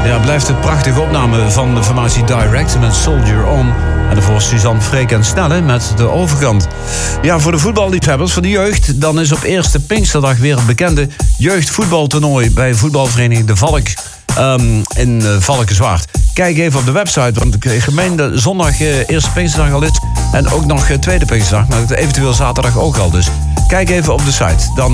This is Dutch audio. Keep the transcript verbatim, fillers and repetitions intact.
Ja, blijft een prachtige opname van de formatie Direct met Soldier On. En daarvoor Suzanne Freek en Snelle met De Overkant. Ja, voor de voetballiefhebbers, voor de jeugd... dan is op eerste Pinksterdag weer het bekende jeugdvoetbaltoernooi... bij voetbalvereniging De Valk um, in uh, Valkenswaard. Kijk even op de website, want de gemeente zondag uh, eerste Pinksterdag al is... en ook nog uh, tweede Pinksterdag, maar eventueel zaterdag ook al. Dus kijk even op de site. Dan